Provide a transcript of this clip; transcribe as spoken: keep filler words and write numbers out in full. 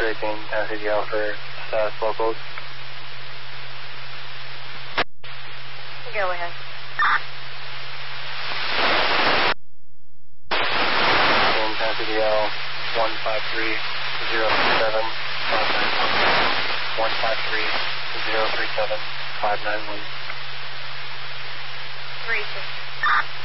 eighteen, Tennessee G L for status locals. Go ahead. Tennessee G L one five three zero three seven five nine one. one five three zero three seven five nine one. Three six.